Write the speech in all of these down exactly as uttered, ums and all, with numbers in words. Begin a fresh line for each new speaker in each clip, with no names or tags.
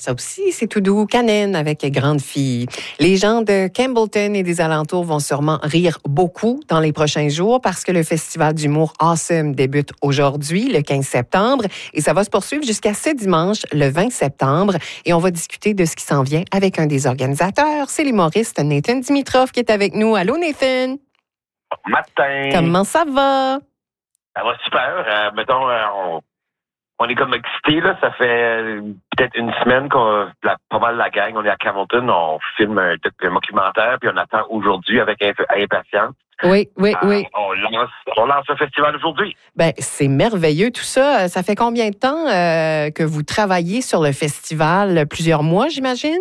Ça aussi, c'est tout doux. Canine avec Grande Fille. Les gens de Campbellton et des alentours vont sûrement rire beaucoup dans les prochains jours parce que le festival d'humour Awesome débute aujourd'hui, le quinze septembre, et ça va se poursuivre jusqu'à ce dimanche, le vingt septembre. Et on va discuter de ce qui s'en vient avec un des organisateurs. C'est l'humoriste Nathan Dimitrov qui est avec nous. Allô, Nathan?
Matin.
Comment ça va?
Ça va super. Euh, mettons, euh, on, on est comme excités, là. Ça fait euh, peut-être une semaine qu'on la, pas mal la gang, on est à Campbellton, on filme un, un documentaire, puis on attend aujourd'hui avec imp- impatience.
Oui, oui,
euh,
oui.
On lance, on lance un festival aujourd'hui.
Ben, c'est merveilleux tout ça. Ça fait combien de temps euh, que vous travaillez sur le festival? Plusieurs mois, j'imagine?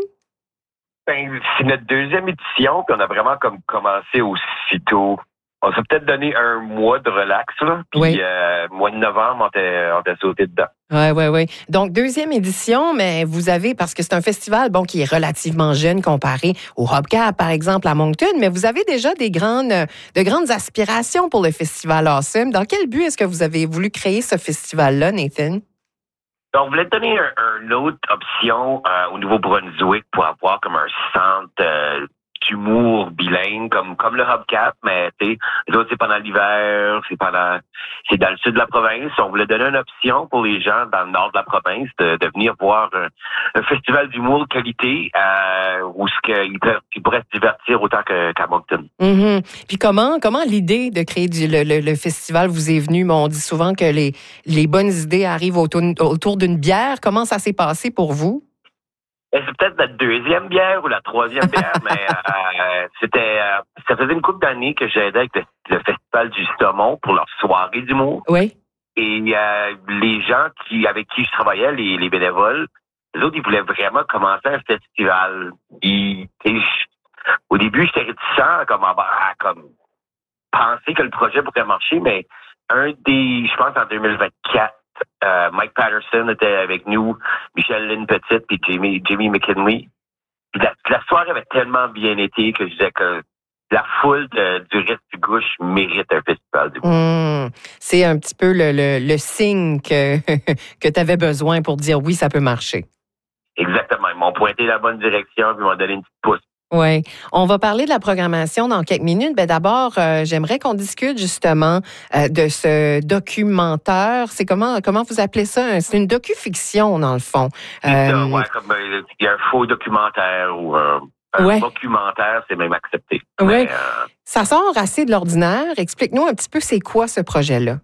Ben, c'est notre deuxième édition, puis on a vraiment comme commencé aussitôt. On s'est peut-être donné un mois de relax, là. Puis,
oui.
euh, mois de novembre, on était, on était sauté dedans.
Oui, oui, oui. Donc, deuxième édition, mais vous avez, parce que c'est un festival, bon, qui est relativement jeune comparé au Hubcap, par exemple, à Moncton, mais vous avez déjà des grandes, de grandes aspirations pour le festival Awesome. Dans quel but est-ce que vous avez voulu créer ce festival-là, Nathan?
Donc, on voulait donner un, une autre option euh, au Nouveau-Brunswick pour avoir comme un centre euh, d'humour bilingue, comme comme le Hubcap, mais tu sais, les autres, c'est pendant l'hiver, c'est pendant c'est dans le sud de la province. On voulait donner une option pour les gens dans le nord de la province de, de venir voir un, un festival d'humour de qualité euh, où ce qu'ils ils pourraient se divertir autant que, qu'à Moncton.
Mm-hmm. Puis comment comment l'idée de créer du, le, le, le festival vous est venue? Bon, on dit souvent que les, les bonnes idées arrivent autour, autour d'une bière. Comment ça s'est passé pour vous?
C'est peut-être la deuxième bière ou la troisième bière, mais euh, c'était euh, ça faisait une couple d'années que j'aidais avec le, le Festival du Saumon pour leur soirée d'humour.
Oui.
Et euh, les gens qui avec qui je travaillais, les, les bénévoles, les autres, ils voulaient vraiment commencer un festival. Ils, et je, au début, j'étais réticent comme, à, comme penser que le projet pourrait marcher, mais un des, je pense en deux mille vingt-quatre, Euh, Mike Patterson était avec nous, Michel Lynn Petite puis Jamie, Jamie McKinley. La, la soirée avait tellement bien été que je disais que la foule de, du reste du gauche mérite un festival du
mmh, c'est un petit peu le, le, le signe que, que tu avais besoin pour dire oui, ça peut marcher.
Exactement. Ils m'ont pointé la bonne direction puis ils m'ont donné une petite pouce.
Oui. On va parler de la programmation dans quelques minutes. Ben d'abord, euh, j'aimerais qu'on discute justement euh, de ce documentaire. C'est comment comment vous appelez ça? C'est une docu-fiction, dans le fond.
C'est euh, ça, ouais, comme euh, il y a un faux documentaire ou euh, un
ouais.
documentaire, c'est même accepté.
Oui.
Euh,
ça sort assez de l'ordinaire. Explique-nous un petit peu c'est quoi ce projet-là.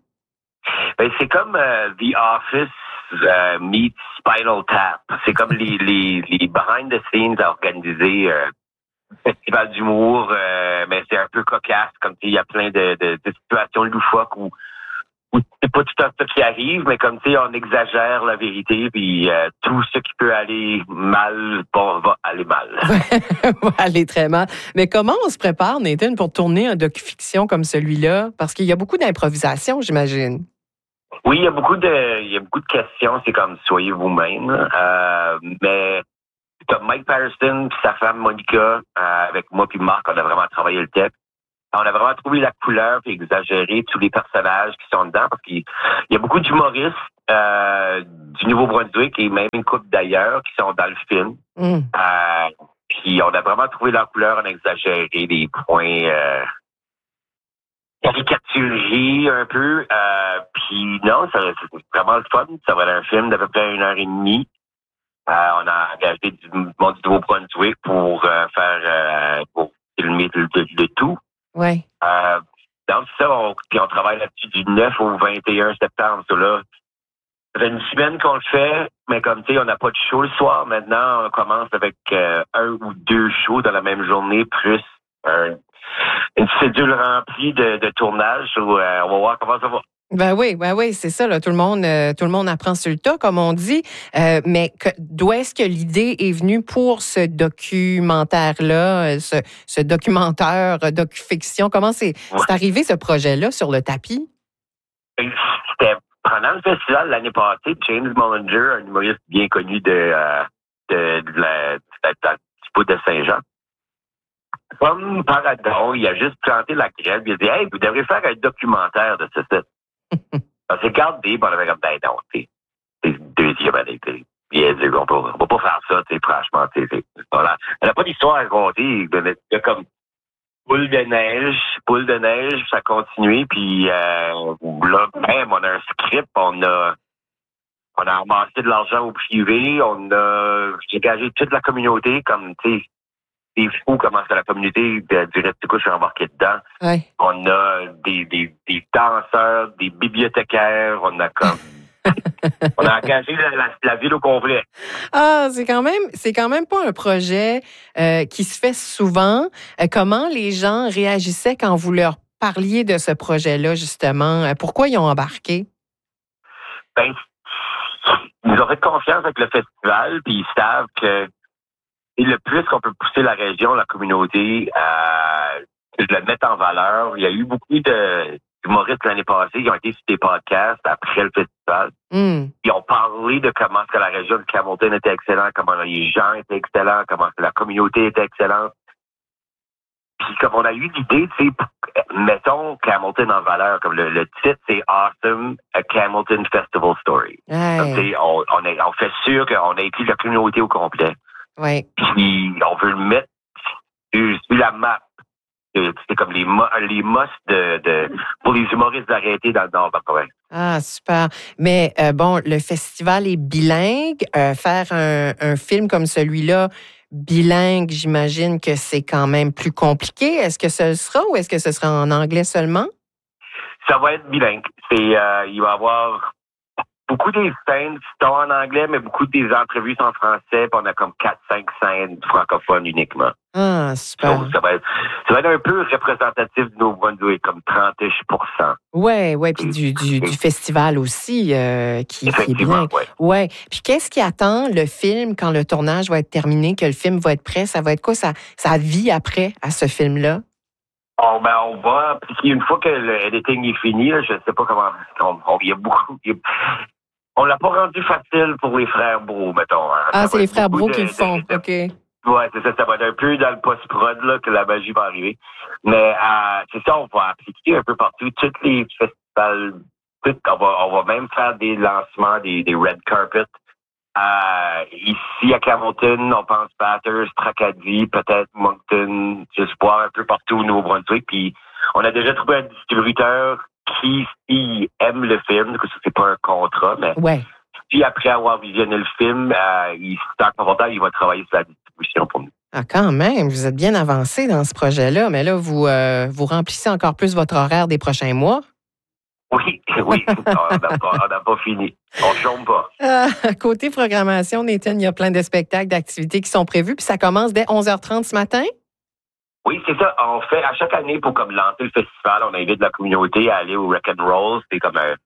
Ben, c'est comme euh, The Office euh, meets Spinal Tap. C'est comme les, les, les behind the scenes à organiser euh, festival d'humour, euh, mais c'est un peu cocasse, comme il y a plein de, de, de situations loufoques où, où c'est pas tout à fait ce qui arrive, mais comme tu sais, on exagère la vérité, puis euh, tout ce qui peut aller mal bon, va aller mal.
va aller très mal. Mais comment on se prépare, Nathan, pour tourner un docu-fiction comme celui-là? Parce qu'il y a beaucoup d'improvisation, j'imagine.
Oui, il y a beaucoup de, il y a beaucoup de questions. C'est comme soyez vous-même, euh, mais comme Mike Patterson puis sa femme Monica, euh, avec moi puis Marc, on a vraiment travaillé le texte. On a vraiment trouvé la couleur et exagéré tous les personnages qui sont dedans parce qu'il y a beaucoup d'humoristes euh, du Nouveau-Brunswick et même une couple d'ailleurs qui sont dans le film. Mm. Euh, puis on a vraiment trouvé la couleur, on a exagéré les points euh, caricaturés un peu. Euh, puis non, ça, c'est vraiment le fun. Ça va être un film d'à peu près une heure et demie. Euh, on a engagé du monde du Nouveau-Brunswick pour euh, faire euh, pour filmer le, le, le tout.
Oui.
Euh, donc ça, on, puis on travaille là-dessus du neuf au vingt et un septembre. Ça, là. Ça fait une semaine qu'on le fait, mais comme tu sais, on n'a pas de show le soir. Maintenant, on commence avec euh, un ou deux shows dans la même journée, plus un, une cédule remplie de, de tournage. Où, euh, on va voir comment ça va.
Ben oui, ben oui, c'est ça. Là, tout le monde, euh, tout le monde apprend sur le tas, comme on dit. Euh, mais que, d'où est-ce que l'idée est venue pour ce documentaire-là, ce, ce documentaire, euh, docu-fiction? Comment c'est, ouais. c'est arrivé ce projet-là sur le tapis?
C'était pendant le festival l'année passée. James Mullinger, un humoriste bien connu de, euh, de, de, la, de, de, du bout de Saint-Jean. Comme par hasard, il a juste planté la graine. Il a dit, hey, vous devriez faire un documentaire de ce site. On s'est gardé, puis on avait comme, ben non, c'est une deuxième année. Il a dit, on ne va pas faire ça, tu sais, franchement, tu sais. Elle n'a pas d'histoire à raconter. Il y a comme boule de neige, boule de neige, ça continue, puis euh, là, même, on a un script, on a on a ramassé de l'argent au privé, on a engagé toute la communauté, comme, tu sais, c'est fou comment c'est la communauté du Reptico, je suis embarqué dedans.
Ouais.
On a des, des, des danseurs, des bibliothécaires, on a comme... on a engagé la, la, la ville au complet.
Ah, c'est quand même, c'est quand même pas un projet euh, qui se fait souvent. Euh, comment les gens réagissaient quand vous leur parliez de ce projet-là, justement? Euh, pourquoi ils ont embarqué?
Ben, ils ont fait confiance avec le festival, puis ils savent que et le plus qu'on peut pousser la région, la communauté, à le mettre en valeur. Il y a eu beaucoup de d'humoristes l'année passée qui ont été sur des podcasts après le festival.
Mm.
Ils ont parlé de comment est-ce que la région de Campbellton était excellente, comment les gens étaient excellents, comment est-ce que la communauté était excellente. Puis comme on a eu l'idée, tu sais, mettons Campbellton en valeur, comme le, le titre, c'est Awesome, a Campbellton Festival Story.
Hey.
Donc, on, on, est, on fait sûr qu'on a écrit la communauté au complet.
Oui.
Puis on veut le mettre sur, sur la map. C'est comme les, les must de, de, pour les humoristes d'arrêter dans le Nord. Ben,
ah, super. Mais euh, bon, le festival est bilingue. Euh, faire un, un film comme celui-là, bilingue, j'imagine que c'est quand même plus compliqué. Est-ce que ce sera ou est-ce que ce sera en anglais seulement?
Ça va être bilingue. C'est, euh, il va y avoir beaucoup des scènes qui sont en anglais, mais beaucoup des entrevues sont en français. Puis on a comme quatre cinq scènes francophones uniquement.
Ah, super.
Donc, ça va être, ça va être un peu représentatif de nos Nouveau-Brunswick, comme trente pour cent.
Oui, oui, puis du, du, du festival aussi, euh, qui, qui est bien.
Oui.
Ouais. Puis qu'est-ce qui attend le film quand le tournage va être terminé, que le film va être prêt? Ça va être quoi sa, sa vie après à ce film-là?
Oh, ben, on va, puis une fois que le editing est fini, là, je ne sais pas comment, on, on, il y a beaucoup, il y a, on l'a pas rendu facile pour les frères Bro, mettons. Hein.
Ah, ça c'est les frères Bro qui le font, de, OK.
Oui, c'est ça, ça va être un peu dans le post-prod là, que la magie va arriver. Mais euh, c'est ça, on va appliquer un peu partout, tous les festivals, tout, on, va, on va même faire des lancements, des, des red carpets. Euh, ici à Campbellton, on pense Bathurst, Tracadie, peut-être Moncton, juste voir un peu partout au Nouveau-Brunswick. Puis on a déjà trouvé un distributeur qui, qui aime le film, que c'est pas un contrat, mais
ouais.
Puis après avoir visionné le film, euh, il se sent confortable, il va travailler sur la distribution pour nous.
Ah, quand même, vous êtes bien avancé dans ce projet-là, mais là, vous, euh, vous remplissez encore plus votre horaire des prochains mois?
Oui, oui, on n'a pas, pas fini. On ne chôme pas.
Euh, côté programmation, Nathan, il y a plein de spectacles, d'activités qui sont prévus, puis ça commence dès onze heures trente ce matin?
Oui, c'est ça. On fait, à chaque année, pour comme lancer le festival, on invite la communauté à aller au Rock and Roll. C'est comme un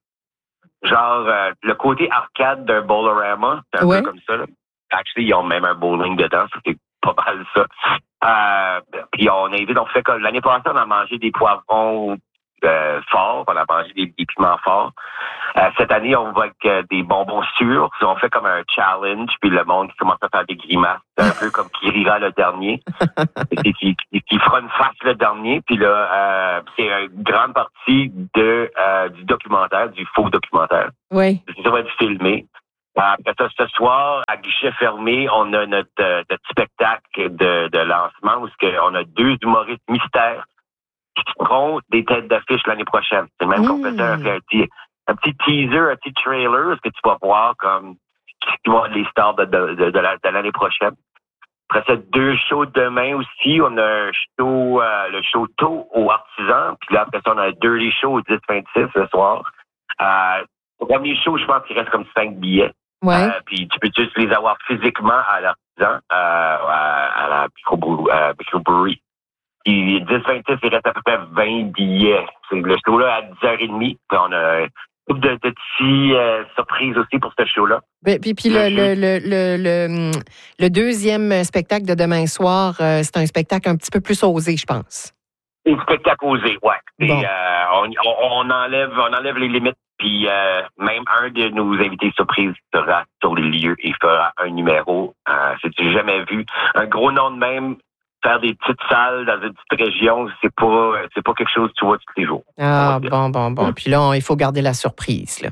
genre, euh, le côté arcade d'un Bowlerama, c'est un
ouais.
peu comme ça. Là. Actually, ils ont même un bowling dedans, ça c'est pas mal ça. Euh, puis on invite, on fait comme, l'année passée, on a mangé des poivrons euh, forts, on a mangé des, des piments forts. Euh, cette année, on va avec euh, des bonbons sûrs. On fait comme un challenge, puis le monde qui commence à faire des grimaces. C'est un peu comme qui rira le dernier. qui, qui, qui, qui fera une face le dernier. Puis là, euh, c'est une grande partie de euh, du documentaire, du faux documentaire.
Oui.
Ça va être filmé. Après ça, ce soir, à guichet fermé, on a notre, euh, notre spectacle de, de lancement où on a deux humoristes mystères qui feront des têtes d'affiche l'année prochaine. C'est le même mmh. qu'on fait ça, un petit, un petit teaser, un petit trailer, ce que tu vas voir comme qui vont être les stars de, de, de, de, la, de l'année prochaine. Après ça, deux shows demain aussi. On a un show, euh, le show tôt aux artisans. Puis là, après ça, on a un dirty show au dix vingt-six le soir. Euh, au premier show, je pense qu'il reste comme cinq billets.
Ouais.
Euh, puis tu peux juste les avoir physiquement à l'artisan, euh, à, à la microbrewery. Puis dix vingt-six, il reste à peu près vingt billets. C'est le show-là à dix heures trente. Puis on a une couple de, de petits euh, surprises aussi pour ce show-là.
Puis, puis, puis le, le, le, le, le, le deuxième spectacle de demain soir, euh, c'est un spectacle un petit peu plus osé, je pense.
C'est un spectacle osé, ouais.
Bon.
Et, euh, on, on, enlève, on enlève les limites. Puis euh, même un de nos invités surprises sera sur les lieux et fera un numéro. Euh, c'est jamais vu. Un gros nom de même, faire des petites salles dans une petite région, c'est pas c'est pas quelque chose que tu vois tous les jours.
Ah, bon, bon, bon. Puis là, on, il faut garder la surprise, là.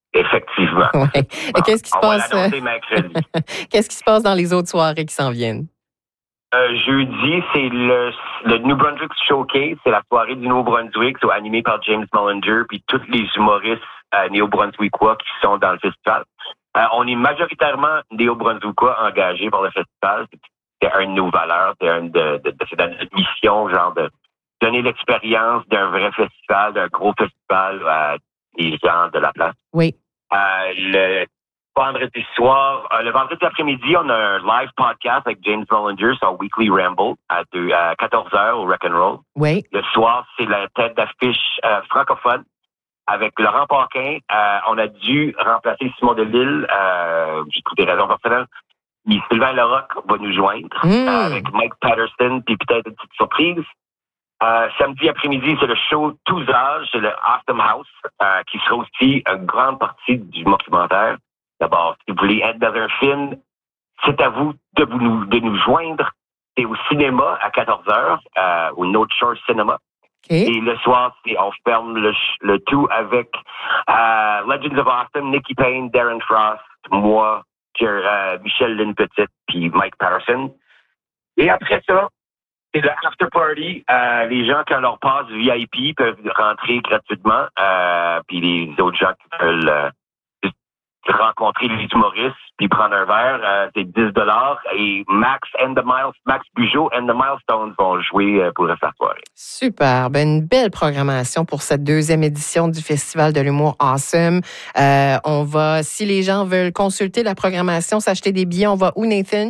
Effectivement.
Ouais.
Bon,
Qu'est-ce qui se
on
passe?
va l'annoncer mercredi.
Qu'est-ce qui se passe dans les autres soirées qui s'en viennent?
Euh, jeudi, c'est le, le New Brunswick Showcase. C'est la soirée du Nouveau-Brunswick, c'est animé par James Mullinger, puis tous les humoristes euh, néo-brunswickois qui sont dans le festival. Euh, on est majoritairement néo-brunswickois engagés par le festival. C'est une de nos valeurs, c'est une de, de, de, c'est dans notre mission, genre de donner l'expérience d'un vrai festival, d'un gros festival à des gens de la place.
Oui.
Euh, le vendredi soir, euh, le vendredi après-midi, on a un live podcast avec James Mullinger, son Weekly Ramble, à, deux, à quatorze heures au Rock'n'Roll.
Oui.
Le soir, c'est la tête d'affiche euh, francophone avec Laurent Paquin. Euh, on a dû remplacer Simon Delille, euh, pour des raisons personnelles. Mais Sylvain Larocque va nous joindre
Mm.
euh, avec Mike Patterson, puis peut-être une petite surprise. Euh, samedi après-midi, c'est le show Tous âges, c'est le Awesome House, euh, qui sera aussi une grande partie du documentaire. D'abord, si vous voulez être dans un film, c'est à vous de, vous nous, de nous joindre. C'est au cinéma à quatorze heures, euh, au North Shore Cinema.
Okay.
Et le soir, c'est, on ferme le, le tout avec euh, Legends of Awesome, Nikki Payne, Darren Frost, moi, Jer, euh, Michel Lynn Petite, puis Mike Patterson. Et après ça, c'est le after party. Euh, les gens, quand leur passe V I P, peuvent rentrer gratuitement. Euh, puis les autres gens qui veulent euh, rencontrer les humoristes puis prendre un verre, euh, c'est dix dollars. Et Max and the Miles, Max Bugeaud and the Milestones vont jouer euh, pour le faire soirée.
Super. Ben, une belle programmation pour cette deuxième édition du Festival de l'humour Awesome. Euh, on va, si les gens veulent consulter la programmation, s'acheter des billets, on va où, Nathan?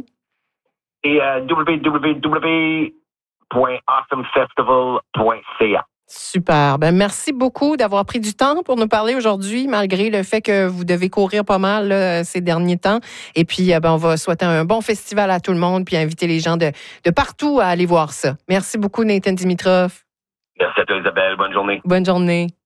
Et euh, w w w point awesome festival point c a.
Super. Ben, merci beaucoup d'avoir pris du temps pour nous parler aujourd'hui, malgré le fait que vous devez courir pas mal là, ces derniers temps. Et puis, ben, on va souhaiter un bon festival à tout le monde, puis inviter les gens de, de partout à aller voir ça. Merci beaucoup, Nathan Dimitrov.
Merci à toi, Isabelle. Bonne journée.
Bonne journée.